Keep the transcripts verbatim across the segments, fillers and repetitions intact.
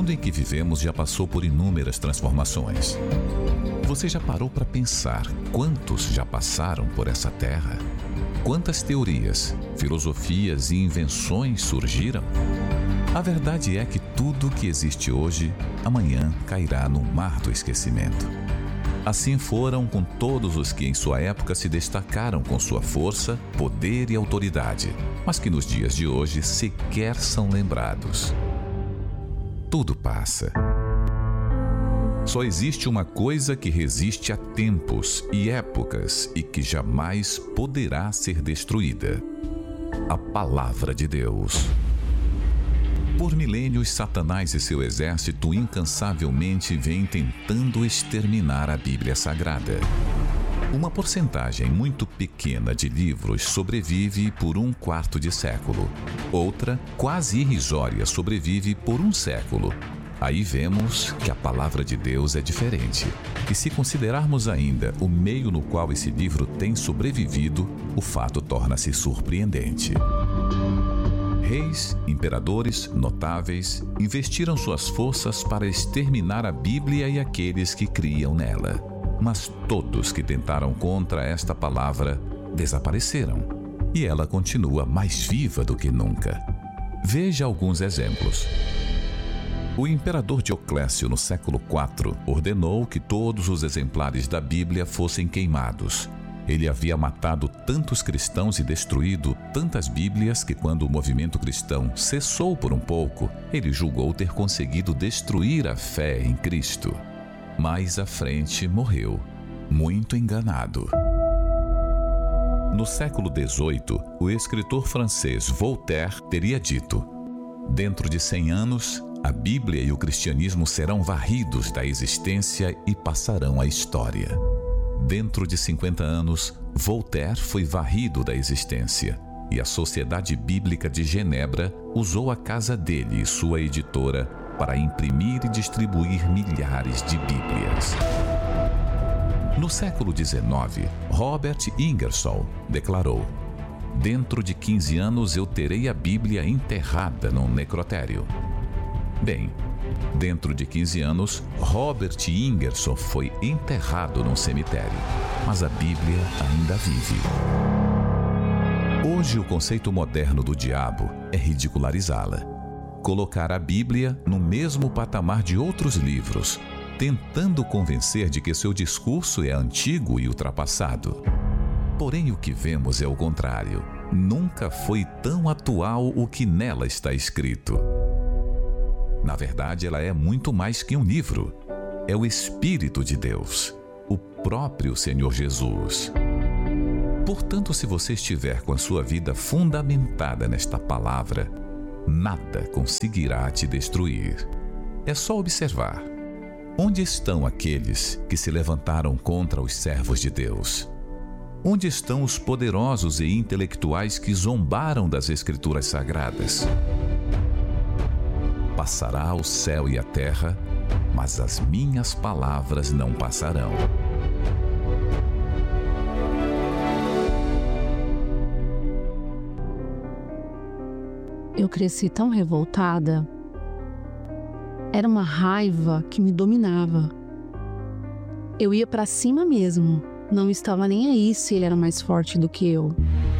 mundo em que vivemos já passou por inúmeras transformações. Você já parou para pensar quantos já passaram por essa terra? Quantas teorias, filosofias e invenções surgiram? A verdade é que tudo que existe hoje, amanhã cairá no mar do esquecimento. Assim foram com todos os que em sua época se destacaram com sua força, poder e autoridade, mas que nos dias de hoje sequer são lembrados. Tudo passa. Só existe uma coisa que resiste a tempos e épocas e que jamais poderá ser destruída: a Palavra de Deus. Por milênios, Satanás e seu exército incansavelmente vêm tentando exterminar a Bíblia Sagrada. Uma porcentagem muito pequena de livros sobrevive por um quarto de século. Outra, quase irrisória, sobrevive por um século. Aí vemos que a Palavra de Deus é diferente. E se considerarmos ainda o meio no qual esse livro tem sobrevivido, o fato torna-se surpreendente. Reis, imperadores, notáveis, investiram suas forças para exterminar a Bíblia e aqueles que criam nela. Mas todos que tentaram contra esta palavra desapareceram. E ela continua mais viva do que nunca. Veja alguns exemplos. O imperador Dioclécio, no século quatro, ordenou que todos os exemplares da Bíblia fossem queimados. Ele havia matado tantos cristãos e destruído tantas Bíblias que, quando o movimento cristão cessou por um pouco, ele julgou ter conseguido destruir a fé em Cristo. Mais à frente morreu, muito enganado. No século dezoito, o escritor francês Voltaire teria dito: dentro de cem anos, a Bíblia e o cristianismo serão varridos da existência e passarão à história. Dentro de cinquenta anos, Voltaire foi varrido da existência e a Sociedade Bíblica de Genebra usou a casa dele e sua editora para imprimir e distribuir milhares de Bíblias. No século dezenove, Robert Ingersoll declarou: dentro de quinze anos eu terei a Bíblia enterrada num necrotério. Bem, dentro de quinze anos, Robert Ingersoll foi enterrado num cemitério, mas a Bíblia ainda vive. Hoje, o conceito moderno do diabo é ridicularizá-la. Colocar a Bíblia no mesmo patamar de outros livros, tentando convencer de que seu discurso é antigo e ultrapassado. Porém, o que vemos é o contrário. Nunca foi tão atual o que nela está escrito. Na verdade, ela é muito mais que um livro. É o Espírito de Deus, o próprio Senhor Jesus. Portanto, se você estiver com a sua vida fundamentada nesta palavra, nada conseguirá te destruir. É só observar. Onde estão aqueles que se levantaram contra os servos de Deus? Onde estão os poderosos e intelectuais que zombaram das Escrituras Sagradas? Passará o céu e a terra, mas as minhas palavras não passarão. Eu cresci tão revoltada. Era uma raiva que me dominava. Eu ia pra cima mesmo. Não estava nem aí se ele era mais forte do que eu.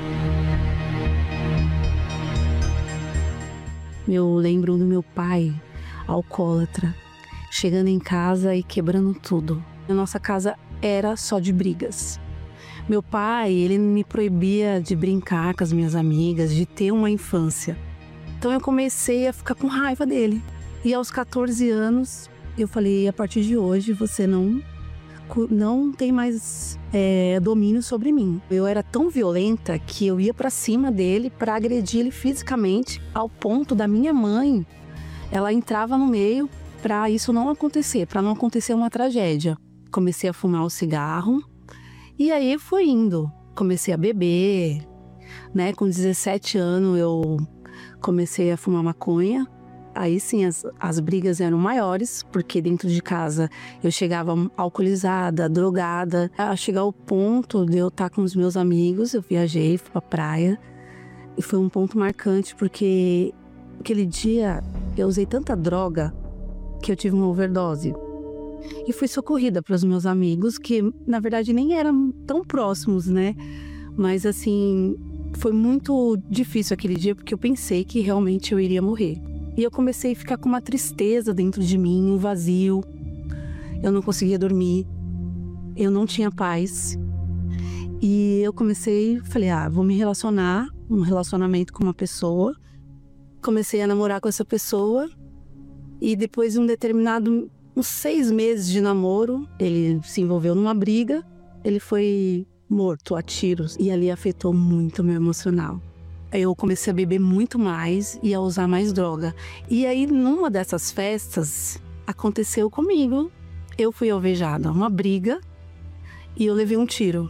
Eu lembro do meu pai, alcoólatra, chegando em casa e quebrando tudo. A nossa casa era só de brigas. Meu pai, ele me proibia de brincar com as minhas amigas, de ter uma infância. Então eu comecei a ficar com raiva dele. E aos quatorze anos, eu falei: a partir de hoje você não, não tem mais é, domínio sobre mim. Eu era tão violenta que eu ia pra cima dele para agredir ele fisicamente, ao ponto da minha mãe, ela entrava no meio para isso não acontecer, para não acontecer uma tragédia. Comecei a fumar o cigarro e aí foi indo. Comecei a beber, né? Com dezessete anos eu comecei a fumar maconha. Aí sim, as, as brigas eram maiores, porque dentro de casa eu chegava alcoolizada, drogada. A chegar ao ponto de eu estar com os meus amigos, eu viajei, fui pra praia. E foi um ponto marcante, porque aquele dia eu usei tanta droga que eu tive uma overdose. E fui socorrida pelos meus amigos, que na verdade nem eram tão próximos, né? Mas assim, foi muito difícil aquele dia, porque eu pensei que realmente eu iria morrer. E eu comecei a ficar com uma tristeza dentro de mim, um vazio. Eu não conseguia dormir, eu não tinha paz. E eu comecei, falei, ah, vou me relacionar, um relacionamento com uma pessoa. Comecei a namorar com essa pessoa. E depois de um determinado, uns seis meses de namoro, ele se envolveu numa briga. Ele foi morto a tiros e ali afetou muito o meu emocional. Eu comecei a beber muito mais e a usar mais droga. E aí, numa dessas festas, aconteceu comigo. Eu fui alvejada, uma briga, e eu levei um tiro.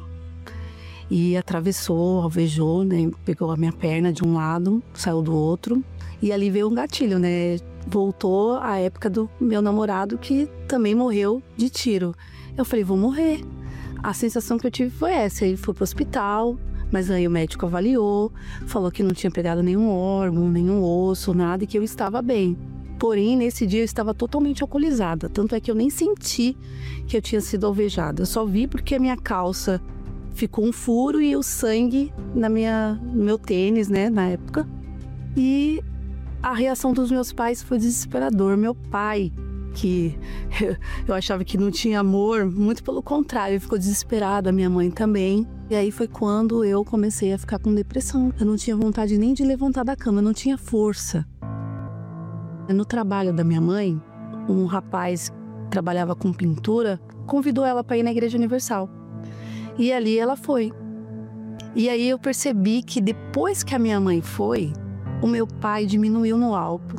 E atravessou, alvejou, né? Pegou a minha perna de um lado, saiu do outro. E ali veio um gatilho, né? Voltou a época do meu namorado, que também morreu de tiro. Eu falei, vou morrer. A sensação que eu tive foi essa. Ele foi pro hospital, mas aí o médico avaliou, falou que não tinha pegado nenhum órgão, nenhum osso, nada, e que eu estava bem. Porém, nesse dia eu estava totalmente alcoolizada. Tanto é que eu nem senti que eu tinha sido alvejada. Eu só vi porque a minha calça ficou um furo e o sangue na minha, no meu tênis, né, na época. E a reação dos meus pais foi desesperador. Meu pai, que eu achava que não tinha amor, muito pelo contrário, ele ficou desesperado, a minha mãe também. E aí foi quando eu comecei a ficar com depressão. Eu não tinha vontade nem de levantar da cama, eu não tinha força. No trabalho da minha mãe, um rapaz que trabalhava com pintura convidou ela para ir na Igreja Universal. E ali ela foi. E aí eu percebi que depois que a minha mãe foi, o meu pai diminuiu no álcool.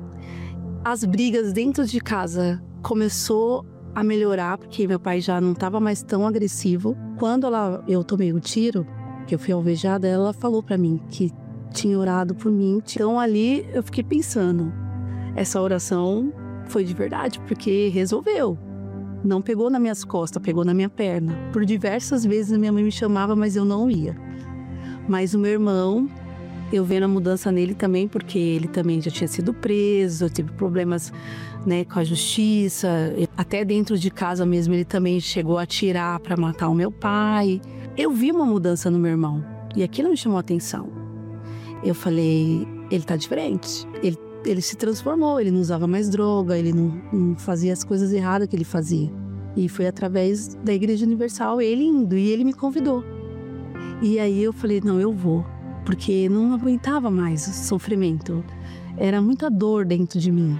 As brigas dentro de casa começou a melhorar, porque meu pai já não estava mais tão agressivo. Quando ela, eu tomei o tiro, que eu fui alvejada, ela falou para mim que tinha orado por mim. Então ali eu fiquei pensando, essa oração foi de verdade, porque resolveu. Não pegou nas minhas costas, pegou na minha perna. Por diversas vezes a minha mãe me chamava, mas eu não ia. Mas o meu irmão, eu vendo a mudança nele também, porque ele também já tinha sido preso, teve problemas, né, com a justiça. Até dentro de casa mesmo ele também chegou a atirar para matar o meu pai. Eu vi uma mudança no meu irmão e aquilo me chamou a atenção. Eu falei, ele tá diferente. Ele Ele se transformou, ele não usava mais droga, ele não, não fazia as coisas erradas que ele fazia. E foi através da Igreja Universal, ele indo, e ele me convidou. E aí eu falei, não, eu vou, porque não aguentava mais o sofrimento. Era muita dor dentro de mim.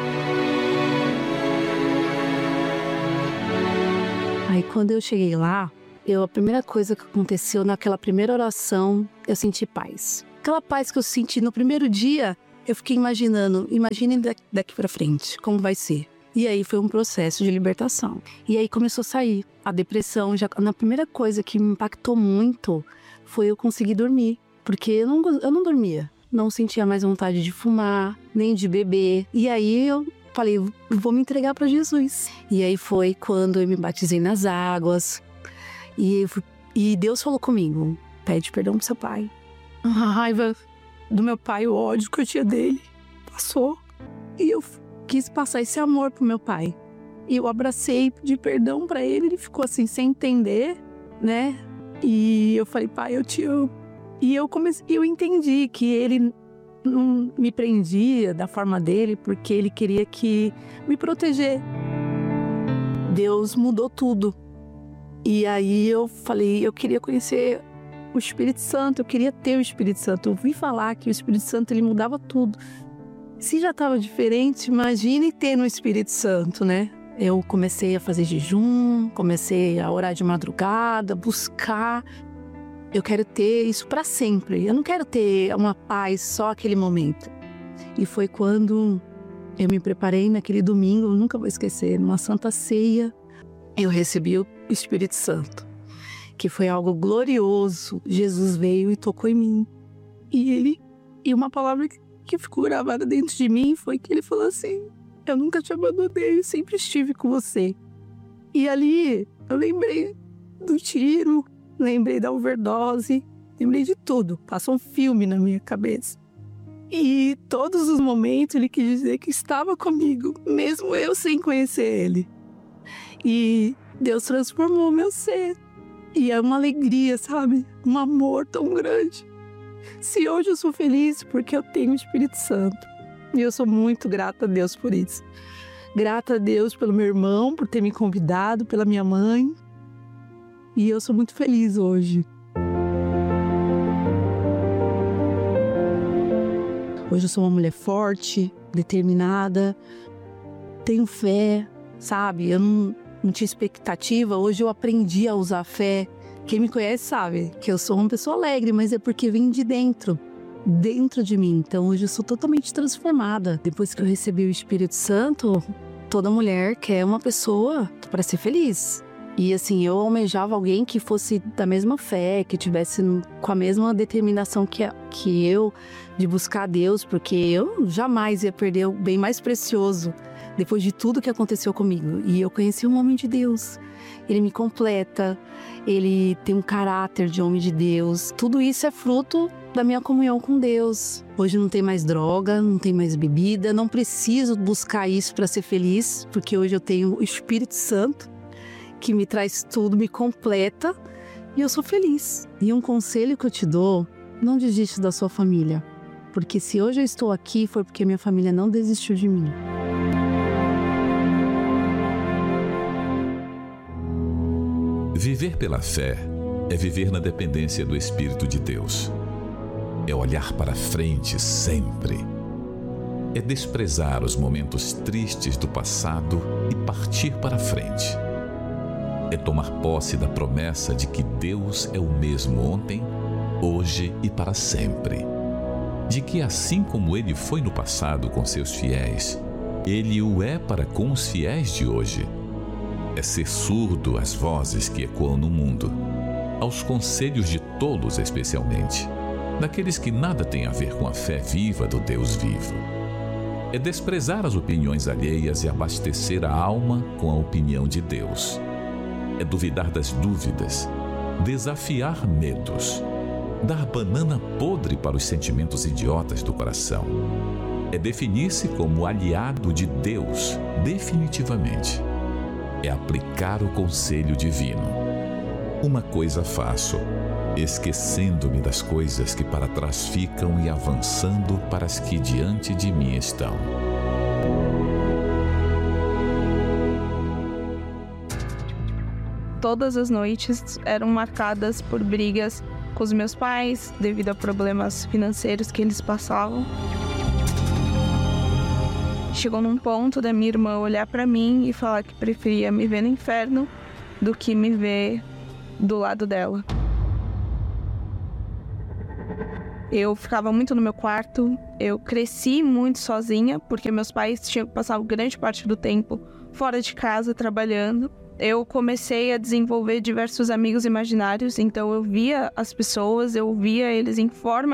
Aí quando eu cheguei lá, eu, a primeira coisa que aconteceu naquela primeira oração, eu senti paz. Aquela paz que eu senti no primeiro dia, eu fiquei imaginando, imaginem daqui pra frente, como vai ser. E aí foi um processo de libertação. E aí começou a sair a depressão. Já, na primeira coisa que me impactou muito foi eu conseguir dormir. Porque eu não, eu não dormia. Não sentia mais vontade de fumar, nem de beber. E aí eu falei, vou me entregar para Jesus. E aí foi quando eu me batizei nas águas. E, eu, e Deus falou comigo, pede perdão pro seu pai. A raiva do meu pai, o ódio que eu tinha dele, passou. E eu quis passar esse amor pro meu pai. E eu abracei, pedi perdão pra ele, ele ficou assim, sem entender, né? E eu falei, pai, eu te amo. E eu comecei, eu entendi que ele não me prendia da forma dele, porque ele queria que me proteger. Deus mudou tudo. E aí eu falei, eu queria conhecer o Espírito Santo, eu queria ter o Espírito Santo. Eu ouvi falar que o Espírito Santo, ele mudava tudo. Se já estava diferente, imagine ter no Espírito Santo, né? Eu comecei a fazer jejum, comecei a orar de madrugada, buscar. Eu quero ter isso para sempre. Eu não quero ter uma paz só aquele momento. E foi quando eu me preparei naquele domingo, eu nunca vou esquecer, numa Santa Ceia, eu recebi o Espírito Santo, que foi algo glorioso. Jesus veio e tocou em mim. E ele, e uma palavra que ficou gravada dentro de mim foi que ele falou assim, eu nunca te abandonei, eu sempre estive com você. E ali eu lembrei do tiro, lembrei da overdose, lembrei de tudo. Passou um filme na minha cabeça. E todos os momentos ele quis dizer que estava comigo, mesmo eu sem conhecer ele. E Deus transformou meu ser. E é uma alegria, sabe? Um amor tão grande. Se hoje eu sou feliz, porque eu tenho o Espírito Santo. E eu sou muito grata a Deus por isso. Grata a Deus pelo meu irmão, por ter me convidado, pela minha mãe. E eu sou muito feliz hoje. Hoje eu sou uma mulher forte, determinada, tenho fé, sabe? Eu não, não tinha expectativa, hoje eu aprendi a usar a fé. Quem me conhece sabe que eu sou uma pessoa alegre, mas é porque vem de dentro, dentro de mim. Então hoje eu sou totalmente transformada. Depois que eu recebi o Espírito Santo, toda mulher quer uma pessoa para ser feliz. E assim, eu almejava alguém que fosse da mesma fé, que tivesse com a mesma determinação que, a, que eu de buscar Deus, porque eu jamais ia perder o bem mais precioso depois de tudo que aconteceu comigo. E eu conheci um homem de Deus. Ele me completa, ele tem um caráter de homem de Deus. Tudo isso é fruto da minha comunhão com Deus. Hoje não tem mais droga, não tem mais bebida, não preciso buscar isso para ser feliz, porque hoje eu tenho o Espírito Santo, que me traz tudo, me completa e eu sou feliz. E um conselho que eu te dou, não desiste da sua família, porque se hoje eu estou aqui foi porque minha família não desistiu de mim. Viver pela fé é viver na dependência do Espírito de Deus. É olhar para frente sempre. É desprezar os momentos tristes do passado e partir para frente. É tomar posse da promessa de que Deus é o mesmo ontem, hoje e para sempre. De que assim como Ele foi no passado com seus fiéis, Ele o é para com os fiéis de hoje. É ser surdo às vozes que ecoam no mundo, aos conselhos de tolos especialmente, daqueles que nada têm a ver com a fé viva do Deus vivo. É desprezar as opiniões alheias e abastecer a alma com a opinião de Deus. É duvidar das dúvidas, desafiar medos, dar banana podre para os sentimentos idiotas do coração. É definir-se como aliado de Deus, definitivamente. É aplicar o conselho divino. Uma coisa faço, esquecendo-me das coisas que para trás ficam e avançando para as que diante de mim estão. Todas as noites eram marcadas por brigas com os meus pais, devido a problemas financeiros que eles passavam. Chegou num ponto da minha irmã olhar para mim e falar que preferia me ver no inferno do que me ver do lado dela. Eu ficava muito no meu quarto, eu cresci muito sozinha, porque meus pais tinham que passar grande parte do tempo fora de casa trabalhando. Eu comecei a desenvolver diversos amigos imaginários, então eu via as pessoas, eu via eles em forma